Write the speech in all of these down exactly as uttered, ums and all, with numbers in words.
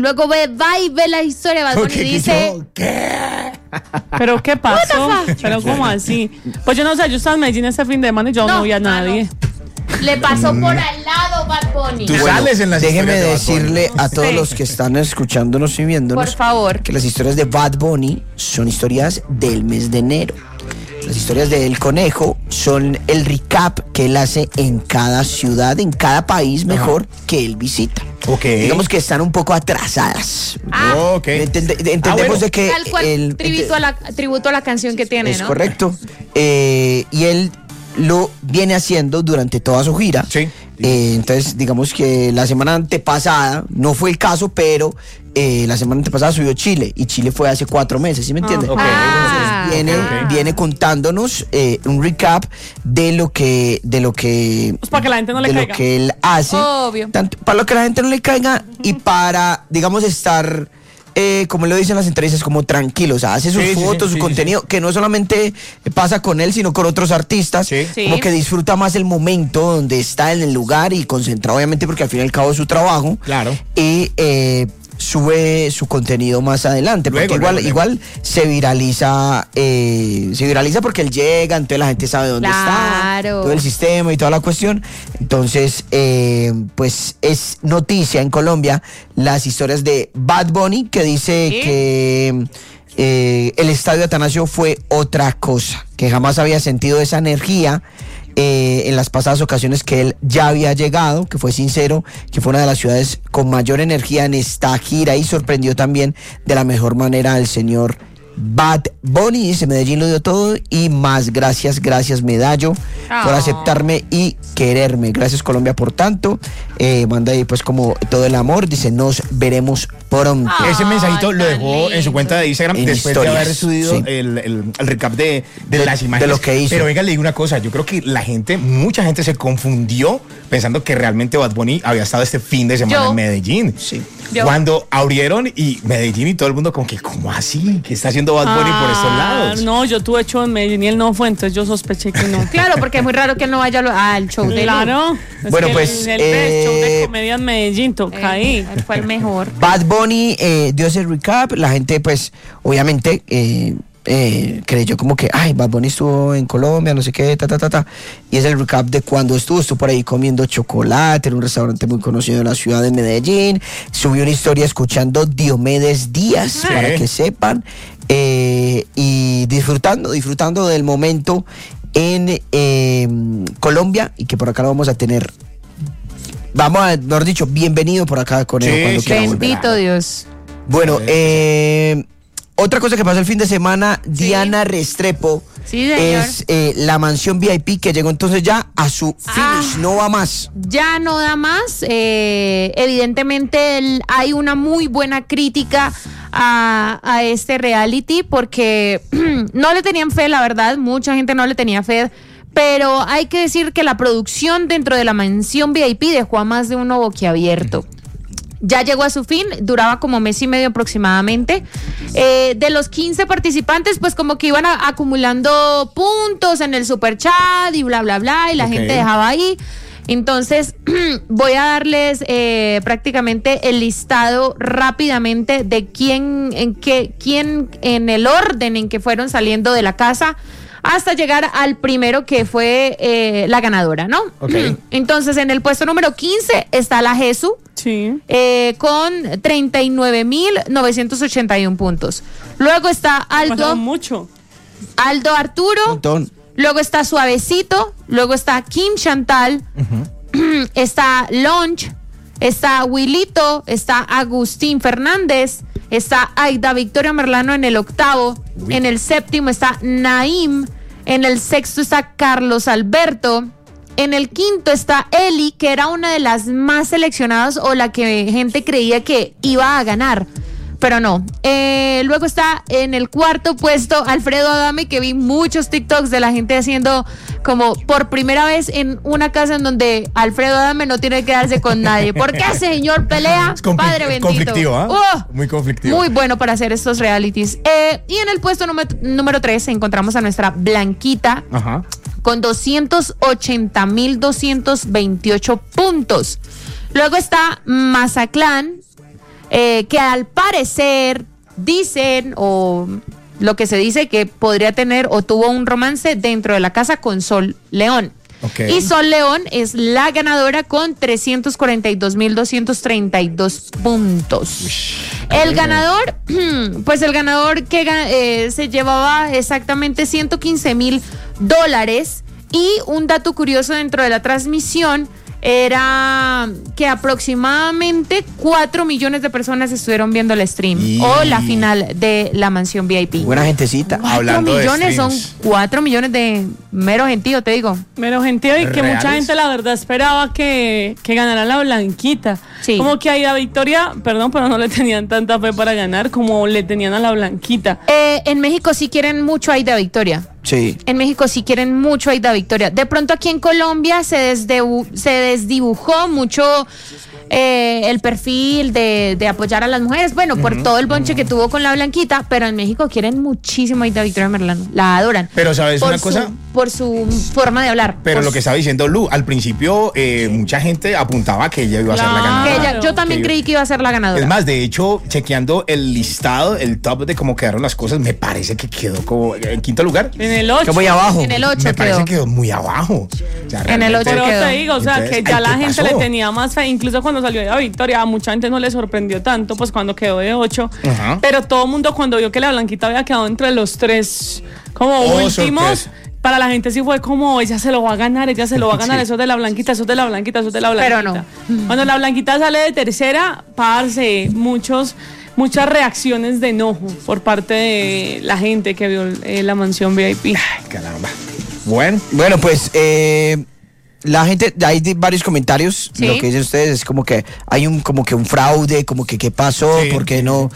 Luego ve, va y ve la historia de Bad Bunny y dice... ¿Qué? ¿Pero qué pasó? ¿Pero cómo así? Pues yo no sé, yo estaba en Medellín este fin de semana y yo no, no vi a nadie. No. Le pasó por al lado Bad Bunny. Tú bueno, sales en las déjeme historias de Bad decirle Bunny. a todos Sí. los que están escuchándonos y viéndonos, Por favor. que las historias de Bad Bunny son historias del mes de enero. Las historias de El Conejo son el recap que él hace en cada ciudad, en cada país mejor Ajá. que él visita. Ok. Digamos que están un poco atrasadas. Ah. Ok. Entende- entendemos Ah, bueno. de que Tal cual, el, tributo, a la, tributo a la canción que tiene, es ¿no? correcto. Eh, y él lo viene haciendo durante toda su gira. Sí. Eh, entonces, digamos que la semana antepasada, no fue el caso, pero eh, la semana antepasada subió Chile, y Chile fue hace cuatro meses, ¿sí me entiende? Ok. Ah, Viene, ok. viene contándonos eh, un recap de lo que, de lo que, Pues para que la gente no le de caiga. lo que él hace. Obvio. Tanto para lo que la gente no le caiga y para, digamos, estar, eh, como lo dicen las entrevistas, como tranquilo. O sea, hace sus Sí, sí, fotos, sí, su sí, contenido, que no solamente pasa con él, sino con otros artistas. Sí. Sí. Como que disfruta más el momento donde está en el lugar y concentrado, obviamente, porque al fin y al cabo es su trabajo. Claro. Y eh, sube su contenido más adelante, porque Luego, igual, luego, igual se viraliza, eh, se viraliza porque él llega, entonces la gente sabe dónde Claro. está, todo el sistema y toda la cuestión. Entonces, eh, pues es noticia en Colombia las historias de Bad Bunny, que dice ¿Sí? que eh, el estadio Atanasio fue otra cosa, que jamás había sentido esa energía eh, en las pasadas ocasiones que él ya había llegado, que fue sincero, que fue una de las ciudades con mayor energía en esta gira, y sorprendió también de la mejor manera al señor Bad Bunny. Dice: Medellín lo dio todo y más. Gracias, gracias Medallo por Oh. aceptarme y quererme. Gracias Colombia por tanto. Eh, manda ahí pues como todo el amor. Dice: nos veremos pronto. Ah. Ese mensajito Ay, lo tan dejó en su lindo. cuenta de Instagram En después historias, de haber subido sí. el, el- el recap de, de, De- las de imágenes. lo que hizo. Pero venga, le digo una cosa, yo creo que la gente, mucha gente se confundió pensando que realmente Bad Bunny había estado este fin de semana Yo. en Medellín. Sí. Yo. Cuando abrieron y Medellín y todo el mundo como que, ¿cómo así? ¿Qué está haciendo Bad Bunny por estos lados? Ah, No, yo tuve show en Medellín y él no fue, entonces yo sospeché que no. Claro, porque es muy raro que él no vaya al- al show de él. Claro. Es Bueno, que pues, El, el eh, show de comedia en Medellín toca ahí. Él fue el mejor. Bad Bunny eh, dio ese recap. La gente, pues, obviamente, eh, eh, creyó como que, ay, Bad Bunny estuvo en Colombia, no sé qué, ta, ta, ta, ta. Y es el recap de cuando estuvo. Estuvo por ahí comiendo chocolate en un restaurante muy conocido de la ciudad de Medellín. Subió una historia escuchando Diomedes Díaz, Sí. para que sepan. Eh, y disfrutando, disfrutando del momento en eh, Colombia, y que por acá lo vamos a tener. Vamos a, mejor dicho, bienvenido por acá con él Sí, cuando sí. quiera volver. Bendito Dios. Bueno, eh, otra cosa que pasó el fin de semana, Sí. Diana Restrepo, Sí, señor. es eh, la mansión V I P, que llegó entonces ya a su finish, Ah. no va más. Ya no da más. eh, evidentemente el- hay una muy buena crítica a, a este reality porque no le tenían fe, la verdad. Mucha gente no le tenía fe. Pero hay que decir que la producción dentro de la mansión V I P dejó a más de uno boquiabierto. Ya llegó a su fin, duraba como mes y medio aproximadamente. Eh, de los quince participantes, pues como que iban a- acumulando puntos en el super chat y bla, bla, bla, y la Ok. gente dejaba ahí. Entonces, voy a darles eh, prácticamente el listado rápidamente de quién en, qué, quién en el orden en que fueron saliendo de la casa hasta llegar al primero que fue eh, la ganadora, ¿no? Ok. Entonces, en el puesto número quince está la Jesús. Sí. Eh, con treinta y nueve mil novecientos ochenta y uno puntos. Luego está Pasaron Aldo, mucho. Aldo Arturo. Montón. Luego está Suavecito. Luego está Kim Chantal. Está Launch. Está Wilito. Está Agustín Fernández. Está Aida Victoria Merlano en el octavo. Uy. En el séptimo está Naim. En el sexto está Carlos Alberto. En el quinto está Eli, que era una de las más seleccionadas o la que gente creía que iba a ganar, pero no. Eh, luego está en el cuarto puesto Alfredo Adame, que vi muchos TikToks de la gente haciendo como por primera vez en una casa en donde Alfredo Adame no tiene que darse con nadie. ¿Por qué, señor, pelea? Es conflic- Padre bendito. conflictivo, ¿ah? ¡Oh! Muy conflictivo. Muy bueno para hacer estos realities. Eh, y en el puesto número, número tres encontramos a nuestra Blanquita, Ajá. con doscientos ochenta mil doscientos veintiocho puntos. Luego está Mazatlán, eh, que al parecer dicen o lo que se dice que podría tener o tuvo un romance dentro de la casa con Sol León. Okay. Y Sol León es la ganadora con trescientos cuarenta y dos mil doscientos treinta y dos puntos. Uy, el ganador, pues el ganador que eh, se llevaba exactamente ciento quince mil dólares. Y un dato curioso dentro de la transmisión era que aproximadamente cuatro millones de personas estuvieron viendo el stream y... o la final de la mansión V I P. Buena gentecita. cuatro millones son cuatro millones de mero gentío, te digo. Mero gentío y que ¿Reales? Mucha gente la verdad esperaba que, que ganara la Blanquita. Sí. Como que Aida Victoria, perdón, pero no le tenían tanta fe para ganar como le tenían a la Blanquita. Eh, en México sí quieren mucho a Aida Victoria. Sí. En México sí quieren mucho a Aida Victoria. De pronto aquí en Colombia se, desdebu- se desdibujó mucho eh, el perfil de, de apoyar a las mujeres. Bueno, uh-huh, por todo el bonche uh-huh. que tuvo con la Blanquita, pero en México quieren muchísimo a Aida Victoria Merlano. La adoran. Pero ¿sabes por una su, cosa? Por su forma de hablar. Pero por lo que estaba diciendo Lu, al principio eh, mucha gente apuntaba que ella iba a ser la ganadora. Que ella, yo también que creí que iba a ser la ganadora. Es más, de hecho, chequeando el listado, el top de cómo quedaron las cosas, me parece que quedó como en quinto lugar. En el ocho. Que muy abajo. En el ocho me quedó. parece que quedó muy abajo. O sea, en el ocho Pero quedó. te digo, o sea, Entonces, que ya ay, la ¿qué gente pasó? le tenía más fe. Incluso cuando salió la Victoria, a mucha gente no le sorprendió tanto, pues cuando quedó de ocho. Ajá. Pero todo el mundo cuando vio que la Blanquita había quedado entre los tres como Oh, últimos, sorpresa. para la gente sí fue como, ella se lo va a ganar, ella se lo va a ganar, Sí. eso es de la Blanquita, eso es de la Blanquita, eso es de la Blanquita. Pero no. Cuando la Blanquita sale de tercera, parce, muchos... muchas reacciones de enojo por parte de la gente que vio eh, la mansión V I P. Ay, caramba. Bueno. Bueno, pues eh, la gente, hay de- varios comentarios. Sí. Lo que dicen ustedes es como que hay un como que un fraude, como que qué pasó, Sí. por qué no,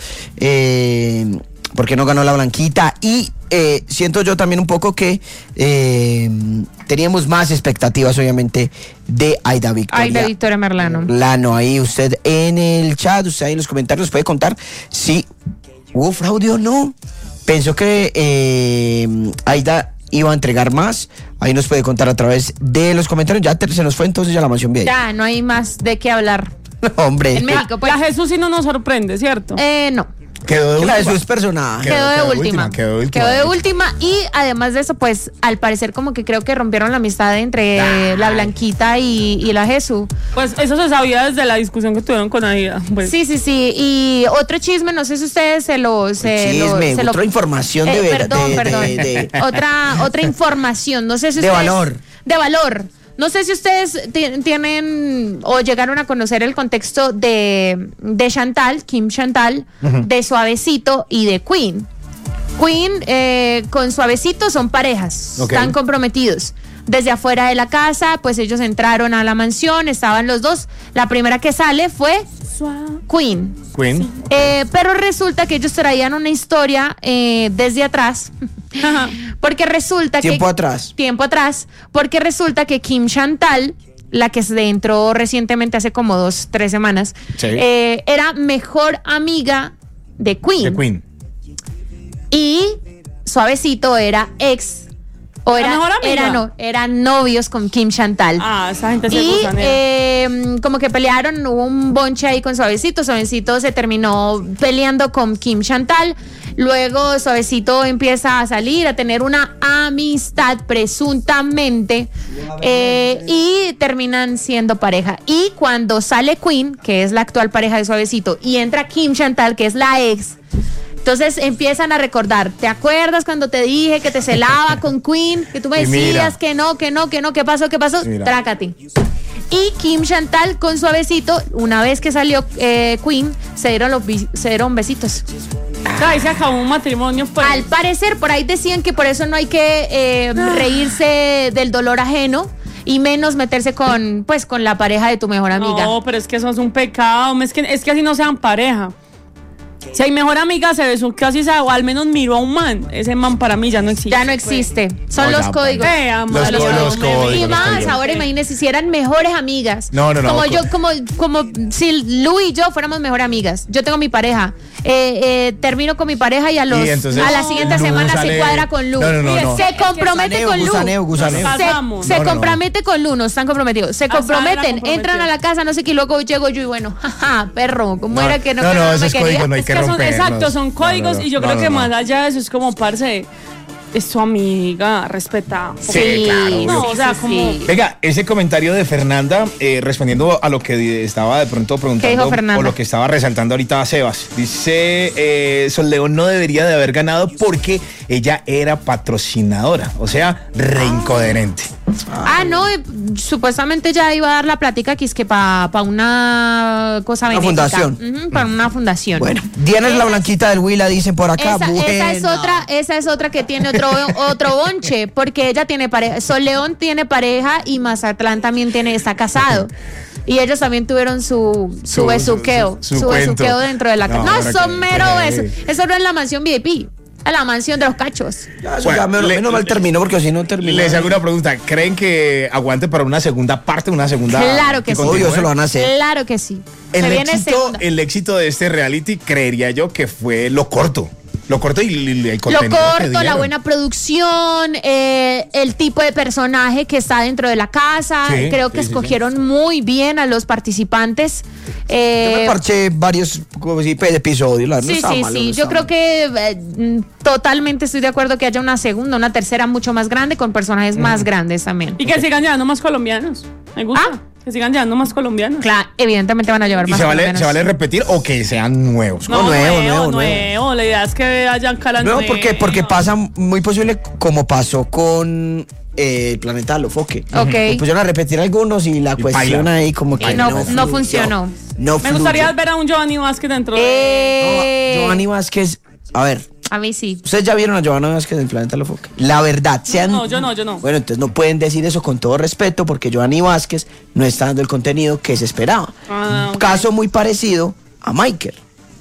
eh, por qué no ganó la Blanquita. Y eh, siento yo también un poco que eh, teníamos más expectativas, obviamente, de Aida Victoria. Aida Victoria Merlano. Lano, ahí usted en el chat, usted ahí en los comentarios puede contar si hubo fraude o no. Pensó que eh, Aida iba a entregar más. Ahí nos puede contar a través de los comentarios. Ya te- se nos fue entonces ya la mansión bien. Ya, no hay más de qué hablar. Hombre. En México, pues. La Jesús sí no nos sorprende, ¿cierto? Eh, no. Quedó de Que la de última. sus personajes. Quedó, Quedó- de quedó de última. última, quedó de última. Quedó de última y además de eso, pues al parecer como que creo que rompieron la amistad entre Ah. la Blanquita y, y la Jesús. Pues eso se sabía desde la discusión que tuvieron con Aida. Pues. Sí, sí, sí. Y otro chisme, no sé si ustedes se lo... Se Chisme, lo, se lo- otra información de Eh, ver- Perdón, de- perdón. de- de- Otra, otra información, no sé si De ustedes... valor. De valor. No sé si ustedes ti- tienen o llegaron a conocer el contexto de, de Chantal, Kim Chantal, de Suavecito y de Queen. Queen eh, con Suavecito son parejas, Ok. están comprometidos. Desde afuera de la casa, pues ellos entraron a la mansión, estaban los dos. La primera que sale fue Queen. Queen. Eh, pero resulta que ellos traían una historia eh, desde atrás. Porque resulta que... Tiempo atrás. Tiempo atrás. Porque resulta que Kim Chantal, la que se entró recientemente hace como dos, tres semanas, Sí. eh, era mejor amiga de Queen. De Queen. Y Suavecito era ex. O ¿La era, mejor amiga? era no, eran novios con Kim Chantal. Ah, esa gente se Y gusanea. eh, como que pelearon, hubo un bonche ahí con Suavecito. Suavecito se terminó peleando con Kim Chantal. Luego Suavecito empieza a salir, a tener una amistad presuntamente. eh, y terminan siendo pareja. Y cuando sale Queen, que es la actual pareja de Suavecito, y entra Kim Chantal, que es la ex. Entonces empiezan a recordar, ¿te acuerdas cuando te dije que te celaba con Queen? Que tú me Y mira. decías que no, que no, que no, ¿qué pasó, qué pasó? Y mira. Trácate. Y Kim Chantal con Suavecito, una vez que salió eh, Queen, se dieron, los, bi- se dieron besitos. Ahí se acabó un matrimonio, pues. Al parecer, por ahí decían que por eso no hay que eh, reírse del dolor ajeno y menos meterse con, pues, con la pareja de tu mejor amiga. No, pero es que eso es un pecado. Es que, es que así no sean pareja. Si hay mejor amiga, se besuqueó así sea, o al menos miró a un man. Ese man para mí ya no existe. Ya no existe. Son No, los ya, códigos. Eh, amor, Los, los co- los códigos. códigos. Y los más, códigos. ahora imagínense si eran mejores amigas. No, no, no. Como co- yo, como, como si Lu y yo fuéramos mejores amigas. Yo tengo mi pareja. Eh, eh, termino con mi pareja y a los Y entonces, a la siguiente Lu semana sale- se cuadra con Lu. No, no, no, no. Se compromete Gusaneo, con Lu. gusaneo, gusaneo. Nos Se, casamos. se No, no, no. compromete con Lu, no están comprometidos. Se Hasta era comprometen, comprometido. entran a la casa, no sé qué, y luego llego yo y bueno, jaja, perro, ¿cómo No, era que no, no, que no, no me esos quería? códigos no hay Es que que son, romperlos. exacto, son No, códigos no, no. y yo No, creo no, que no. más allá de eso es como, parce, es su amiga, respeta. Sí, claro, No, obvio. o sea, Sí, como... sí. Venga, ese comentario de Fernanda, eh, respondiendo a lo que di- estaba de pronto preguntando, dijo Fernanda? o lo que estaba resaltando ahorita a Sebas, dice, eh, Sol León no debería de haber ganado porque ella era patrocinadora, o sea, re incoherente. Ah, no, eh, supuestamente ya iba a dar la plática que es que para pa una cosa Una benéfica. fundación. Para una fundación. Bueno, Diana es la blanquita del Huila, dicen por acá. Esa, esa es Buena. otra, esa es otra que tiene otro, otro bonche, porque ella tiene pareja, Sol León tiene pareja y Mazatlán también tiene, está casado. Y ellos también tuvieron su, su, Su- besuqueo, su- su, su cuento. besuqueo dentro de la casa. No, No, ahora eso que- mero que- eso. Eso no es la mansión V I P, es la mansión de los cachos. Ya, eso Bueno, ya menos, le- menos mal le- terminó porque si no terminó. Les hago una pregunta, ¿creen que aguante para una segunda parte, una segunda? Claro que sí. continúe? Obvio, eso lo van a hacer. Claro que sí. Se El viene éxito, segunda. el éxito de este reality, creería yo que fue lo corto. Lo corto y, y- y el Lo contenido que corto, la dieron. buena producción, eh, el tipo de personaje que está dentro de la casa. Sí, Creo sí, que sí, escogieron muy bien a los participantes. Eh, Yo me parché varios como si, pe- episodios. La verdad, no Sí, estaba sí, malo, sí. no Yo estaba creo malo. que eh, mm, totalmente estoy de acuerdo que haya una segunda, una tercera mucho más grande con personajes más grandes también. Y que sigan llevando más colombianos. Me gusta. Ah. Que sigan llevando más colombianos. Claro, evidentemente van a llevar ¿Y más se vale, colombianos. se vale repetir o que sean nuevos? No, nuevo, nuevo, nuevo, nuevo, nuevo. La idea es que hayan caras No, nuevas. porque, porque pasa muy posible como pasó con eh, el planeta Alofoque. Ok. Le pusieron a repetir algunos y la Y cuestión paila. ahí como que Y no- no fluyó. funcionó. No Me gustaría fluyó. ver a un Giovanni Vázquez dentro de... Eh, No, Giovanni Vázquez, a ver, A mí sí. ustedes ya vieron a Giovanni Vázquez del planeta Alofoque. La verdad, sean. no, yo no, yo no. Bueno, entonces no pueden decir eso con todo respeto porque Giovanni Vázquez no está dando el contenido que se esperaba. Ah, ok. Caso muy parecido a Michael.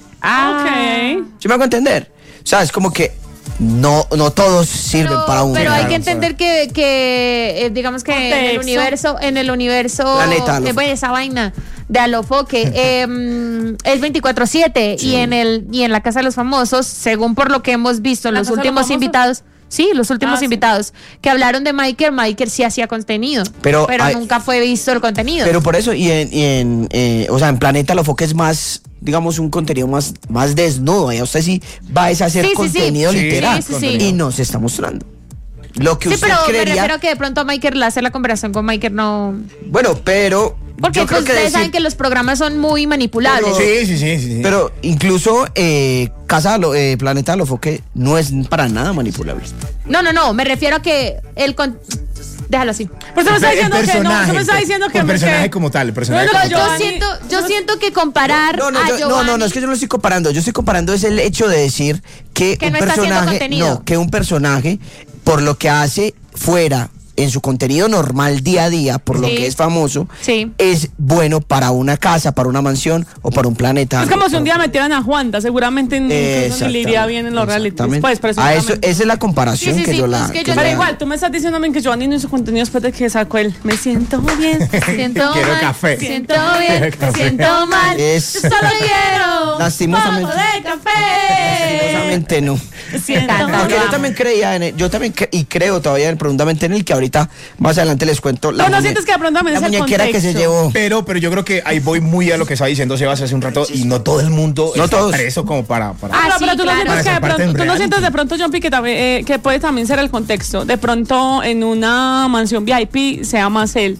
Ah, Ok. ¿Sí me hago entender? O sea, es como que no, no todos sirven Pero, para un. pero hay Claro, que entender que, que eh, digamos que en el Contexto. universo, en el universo, Planeta eh, Alofoque. pues, esa vaina de Alofoque eh, mm, es veinticuatro siete y en el y en la Casa de los Famosos, según por lo que hemos visto en ¿La los Casa de los últimos Famosos? invitados. Sí, los últimos Ah, sí. invitados que hablaron de Michael, Michael sí hacía contenido, Pero hay- nunca fue visto el contenido. Pero por eso, y en, y en eh, o sea, en Planeta Alofoque es más, digamos, un contenido más, más desnudo. Ya usted sí va a hacer Sí, sí, sí. contenido Sí, literal. sí, sí, sí. Y no se está mostrando. Lo que sí, usted pero me creería. refiero a que de pronto a Michael hacer la conversación con Michael no. Bueno, pero. Porque yo creo pues, que ustedes decir- saben que los programas son muy manipulables. Sí, sí, sí, sí, sí. Pero incluso eh, Casa Alo- eh, Planeta Alofoque no es para nada manipulable. No, no, no, me refiero a que el con... Déjalo así. Pues se me está El diciendo que no, personaje, se me está diciendo que... el personaje que- como tal, el personaje No, no, como Yo tal. Giovanni- siento, yo siento que comparar No, no, a yo- no, Giovanni... no, no, es que yo no lo estoy comparando. Yo estoy comparando es el hecho de decir que, Que un no está haciendo personaje, contenido. no, que un personaje por lo que hace fuera en su contenido normal día a día, por lo Sí. que es famoso, Sí. es bueno para una casa, para una mansión o para un planeta. Es como si un día metieran a Juanda, seguramente incluso ni le iría bien en los realities. Exactamente. Pues, a eso, presuntamente. esa es la Sí, comparación sí, que sí, yo pues la. es que que yo- la- Pero igual, tú me estás diciendo que Giovanni no hizo contenido después de que sacó el Me siento bien. Siento Quiero mal, café. siento bien, Quiero café. siento mal. Es- Yo solo quiero Lastimosamente. un poco de café. Lastimosamente no. Siento encanta. Porque yo mal. también creía en el- yo también cre- y creo todavía en Profundamente en el que ahorita más adelante les cuento la, Pero no muñe- sientes que de pronto también la es el muñequera que se contexto. llevó. Pero, pero yo creo que ahí voy muy a lo que estaba diciendo Sebas hace un rato y no todo el mundo No está todos. preso como para... para Ah, Pero, sí, pero tú no claro. sientes Para que de esa parte pronto, en tú no reality. sientes de pronto, Juanpi, que, también, eh, que puede también ser el contexto. De pronto en una mansión V I P sea más él.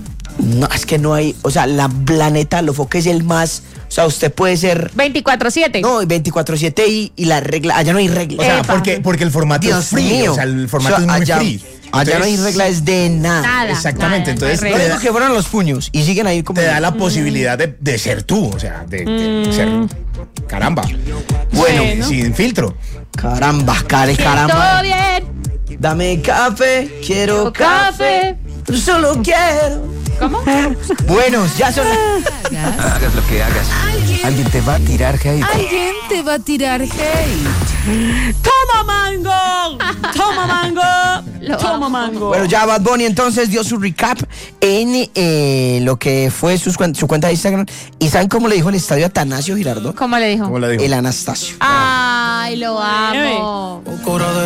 No, es que no hay, o sea, la Planeta Alofoque es el más, o sea, usted puede ser veinticuatro siete. no, veinticuatro siete y, y la regla, allá no hay regla. O sea, Epa. porque, porque el formato Dios es free, mío. o sea, el formato O sea, es muy allá, free. allá no hay Entonces, regla es de nada. Nada. Exactamente, nada, entonces no hay Lo te reglas. único que fueron los puños y siguen ahí como te da la posibilidad de, de ser tú, o sea, de, de ser... Caramba. Bueno, Bueno. Sin filtro. caramba, care, Siento caramba. bien, Dame café, quiero quiero café. café. Solo quiero ¿Cómo? Bueno, ya son las... Hagas lo que hagas. Alguien te va a tirar hate. Alguien te va a tirar hate. ¡Toma mango! ¡Toma mango! Lo ¡Toma amo. mango! Bueno, ya Bad Bunny entonces dio su recap en eh, lo que fue sus cuen- su cuenta de Instagram. ¿Y saben cómo le dijo el estadio Atanasio Girardot? ¿Cómo le dijo? ¿Cómo la dijo? El Anastasio. Ay, lo amo.